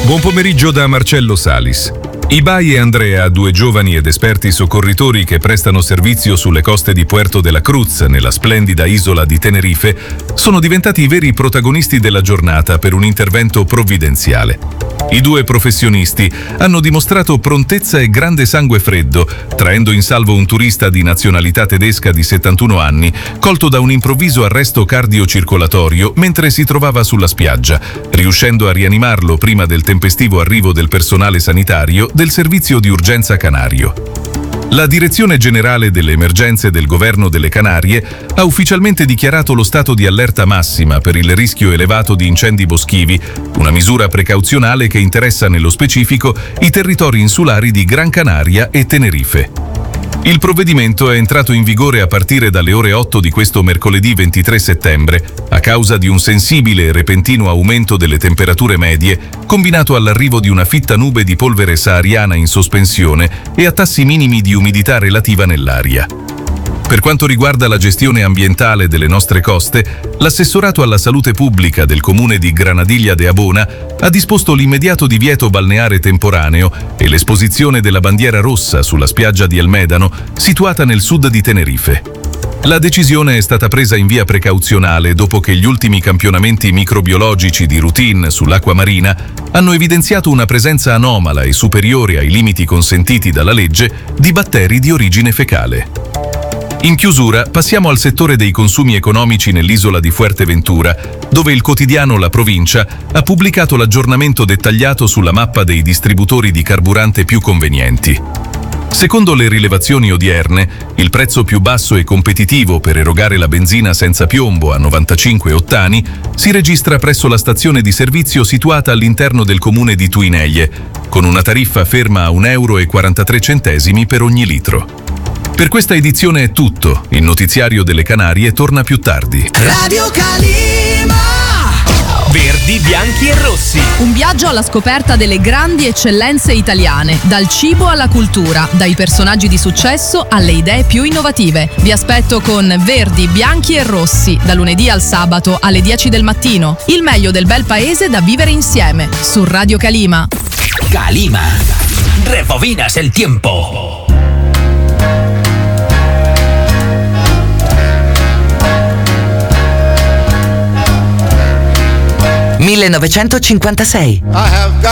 Buon pomeriggio da Marcello Salis. Ibai e Andrea, due giovani ed esperti soccorritori che prestano servizio sulle coste di Puerto de la Cruz, nella splendida isola di Tenerife, sono diventati i veri protagonisti della giornata per un intervento provvidenziale. I due professionisti hanno dimostrato prontezza e grande sangue freddo, traendo in salvo un turista di nazionalità tedesca di 71 anni, colto da un improvviso arresto cardiocircolatorio mentre si trovava sulla spiaggia, riuscendo a rianimarlo prima del tempestivo arrivo del personale sanitario del servizio di urgenza canario. La Direzione Generale delle Emergenze del Governo delle Canarie ha ufficialmente dichiarato lo stato di allerta massima per il rischio elevato di incendi boschivi, una misura precauzionale che interessa nello specifico i territori insulari di Gran Canaria e Tenerife. Il provvedimento è entrato in vigore a partire dalle ore 8 di questo mercoledì 23 settembre, a causa di un sensibile e repentino aumento delle temperature medie, combinato all'arrivo di una fitta nube di polvere sahariana in sospensione e a tassi minimi di umidità relativa nell'aria. Per quanto riguarda la gestione ambientale delle nostre coste, l'assessorato alla salute pubblica del comune di Granadilla de Abona ha disposto l'immediato divieto balneare temporaneo e l'esposizione della bandiera rossa sulla spiaggia di El Médano, situata nel sud di Tenerife. La decisione è stata presa in via precauzionale dopo che gli ultimi campionamenti microbiologici di routine sull'acqua marina hanno evidenziato una presenza anomala e superiore ai limiti consentiti dalla legge di batteri di origine fecale. In chiusura, passiamo al settore dei consumi economici nell'isola di Fuerteventura, dove il quotidiano La Provincia ha pubblicato l'aggiornamento dettagliato sulla mappa dei distributori di carburante più convenienti. Secondo le rilevazioni odierne, il prezzo più basso e competitivo per erogare la benzina senza piombo a 95 ottani si registra presso la stazione di servizio situata all'interno del comune di Tuineie, con una tariffa ferma a €1,43 per ogni litro. Per questa edizione è tutto. Il notiziario delle Canarie torna più tardi. Radio Calima! Verdi, bianchi e rossi. Un viaggio alla scoperta delle grandi eccellenze italiane, dal cibo alla cultura, dai personaggi di successo alle idee più innovative. Vi aspetto con Verdi, bianchi e rossi, da lunedì al sabato alle 10 del mattino. Il meglio del bel paese da vivere insieme, su Radio Calima. Calima. Rebobinas el tiempo. 1956. I have got